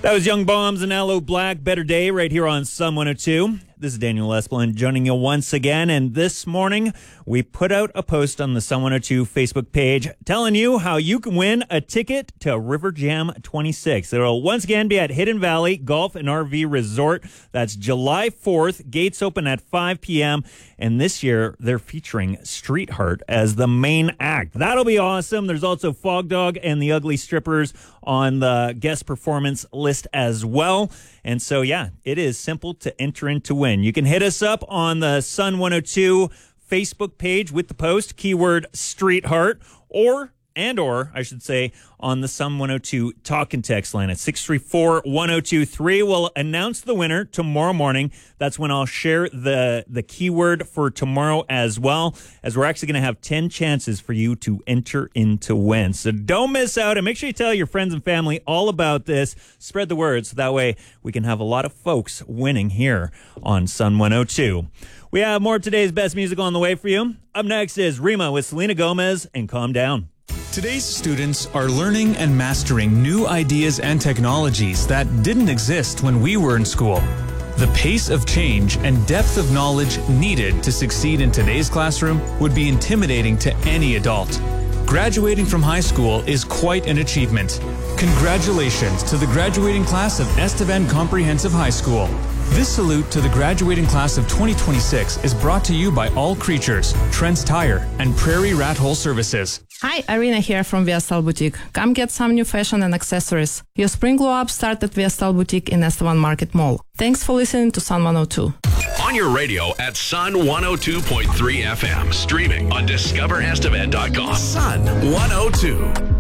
That was Young Bombs and Aloe Black, Better Day, right here on Sun 102. This is Daniel Esplin joining you once again, and this morning we put out a post on the Sun 102 Facebook page telling you how you can win a ticket to River Jam 26. It'll once again be at Hidden Valley Golf and RV Resort. That's July 4th. Gates open at 5 p.m., and this year they're featuring Streetheart as the main act. That'll be awesome. There's also Fog Dog and the Ugly Strippers on the guest performance list as well. And so, yeah, it is simple to enter in to win. You can hit us up on the Sun 102 Facebook page with the post, keyword Streetheart, or I should say, on the Sun 102 talk and text line at 634-1023. We'll announce the winner tomorrow morning. That's when I'll share the keyword for tomorrow as well, as we're actually going to have 10 chances for you to enter in to win. So don't miss out, and make sure you tell your friends and family all about this. Spread the word so that way we can have a lot of folks winning here on Sun 102. We have more of today's best music on the way for you. Up next is Rima with Selena Gomez and Calm Down. Today's students are learning and mastering new ideas and technologies that didn't exist when we were in school. The pace of change and depth of knowledge needed to succeed in today's classroom would be intimidating to any adult. Graduating from high school is quite an achievement. Congratulations to the graduating class of Estevan Comprehensive High School. This salute to the graduating class of 2026 is brought to you by All Creatures, Trent's Tire, and Prairie Rat Hole Services. Hi, Arina here from Viastal Boutique. Come get some new fashion and accessories. Your spring glow up start at Viastal Boutique in Estevan Market Mall. Thanks for listening to Sun 102. On your radio at Sun 102.3 FM. Streaming on discoverestevan.com. Sun 102.